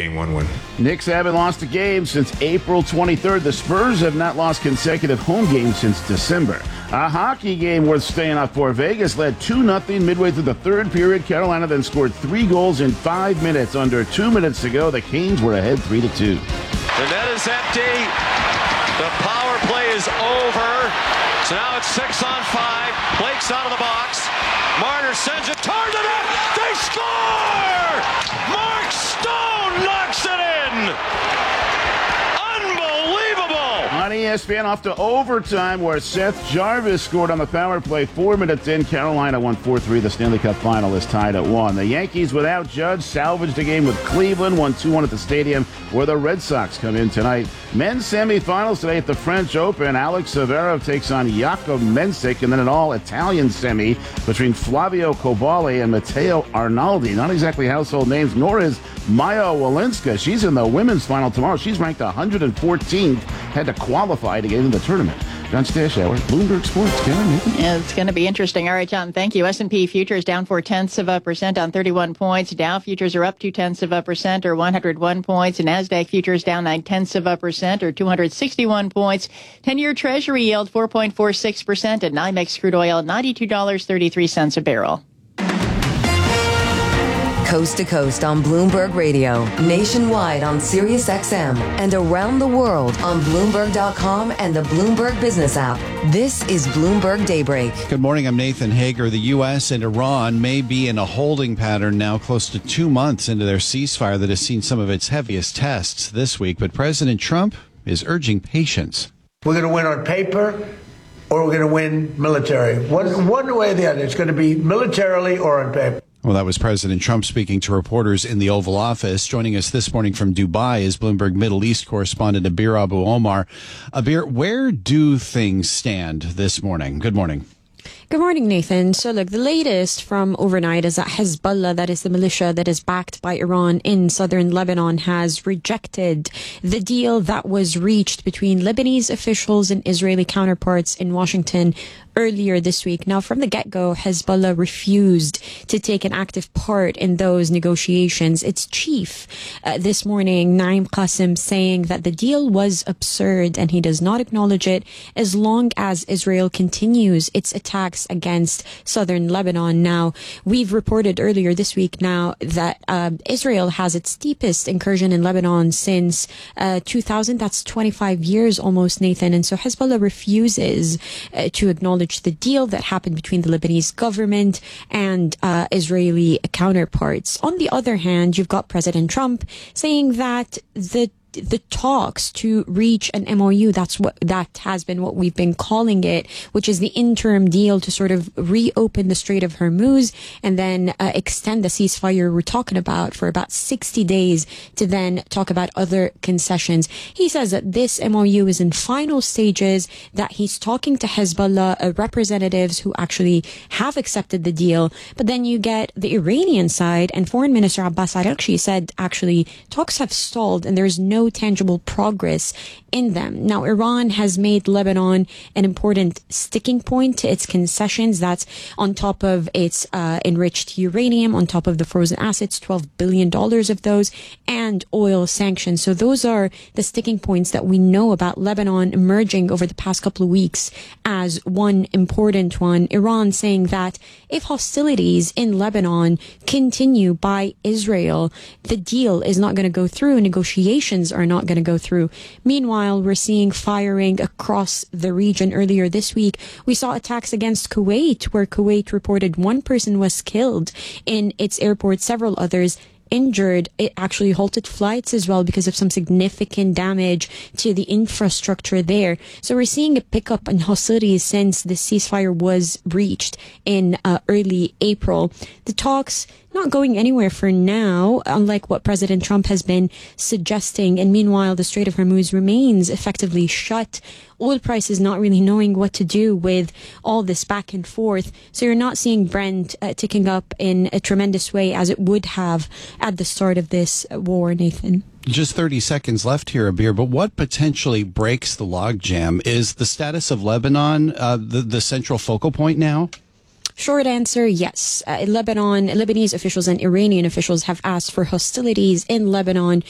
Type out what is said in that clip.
Game 1 win. Knicks haven't lost a game since April 23rd. The Spurs have not lost consecutive home games since December. A hockey game worth staying up for. Vegas led 2-0 midway through the third period. Carolina then scored 3 goals in 5 minutes. Under 2 minutes to go, the Canes were ahead 3-2. The net is empty. The power play is over. So now it's 6-on-5. Blake's out of the box. Marner sends it toward the net. They score! Mark Stone knocks it in! Unbelievable! On ESPN, off to overtime where Seth Jarvis scored on the power play 4 minutes in. Carolina won 4-3. The Stanley Cup final is tied at 1. The Yankees without Judge salvaged the game with Cleveland, won 2-1 at the Stadium, where the Red Sox come in tonight. Men's semifinals today at the French Open. Alex Zverev takes on Jakub Mensik, and then an all-Italian semi between Flavio Cobali and Matteo Arnaldi. Not exactly household names, nor is Maya Walinska. She's in the women's final tomorrow. She's ranked 114th, had to qualify to get into the tournament. John Stashower, Bloomberg Sports. Yeah, it's going to be interesting. All right, John, thank you. S&P futures down 0.4% on 31 points. Dow futures are up 0.2% or 101 points. And NASDAQ futures down 0.9% or 261 points. 10-year Treasury yield 4.46%. And NYMEX crude oil $92.33 a barrel. Coast to coast on Bloomberg Radio, nationwide on Sirius XM, and around the world on Bloomberg.com and the Bloomberg Business app. This is Bloomberg Daybreak. Good morning, I'm Nathan Hager. The U.S. and Iran may be in a holding pattern now close to 2 months into their ceasefire that has seen some of its heaviest tests this week. But President Trump is urging patience. We're going to win on paper, or we're going to win military. One way or the other. It's going to be militarily or on paper. Well, that was President Trump speaking to reporters in the Oval Office. Joining us this morning from Dubai is Bloomberg Middle East correspondent Abir Abu-Omar. Abir, where do things stand this morning? Good morning. Good morning, Nathan. So look, the latest from overnight is that Hezbollah, that is the militia that is backed by Iran in southern Lebanon, has rejected the deal that was reached between Lebanese officials and Israeli counterparts in Washington earlier this week. Now, from the get-go, Hezbollah refused to take an active part in those negotiations. Its chief this morning, Naim Qassem, saying that the deal was absurd and he does not acknowledge it as long as Israel continues its attacks against southern Lebanon. Now, we've reported earlier this week now that Israel has its deepest incursion in Lebanon since 2000. That's 25 years almost, Nathan. And so Hezbollah refuses to acknowledge the deal that happened between the Lebanese government and Israeli counterparts. On the other hand, you've got President Trump saying that the talks to reach an MOU, that has been what we've been calling it, which is the interim deal to sort of reopen the Strait of Hormuz and then extend the ceasefire we're talking about for about 60 days to then talk about other concessions. He says that this MOU is in final stages, that he's talking to Hezbollah representatives who actually have accepted the deal. But then you get the Iranian side, and Foreign Minister Abbas Araghchi said actually talks have stalled and there's no tangible progress in them. Now, Iran has made Lebanon an important sticking point to its concessions. That's on top of its enriched uranium, on top of the frozen assets, $12 billion of those, and oil sanctions. So those are the sticking points that we know about Lebanon emerging over the past couple of weeks as one important one. Iran saying that if hostilities in Lebanon continue by Israel, the deal is not going to go through, negotiations are not going to go through. Meanwhile, we're seeing firing across the region. Earlier this week, we saw attacks against Kuwait, where Kuwait reported one person was killed in its airport, several others injured. It actually halted flights as well because of some significant damage to the infrastructure there. So we're seeing a pickup in hostilities since the ceasefire was reached in early April. The talks not going anywhere for now, unlike what President Trump has been suggesting. And meanwhile, the Strait of Hormuz remains effectively shut. Oil prices not really knowing what to do with all this back and forth. So you're not seeing Brent ticking up in a tremendous way as it would have at the start of this war, Nathan. Just 30 seconds left here, Abir, but what potentially breaks the logjam? Is the status of Lebanon the central focal point now? Short answer, yes. Lebanese officials and Iranian officials have asked for hostilities in Lebanon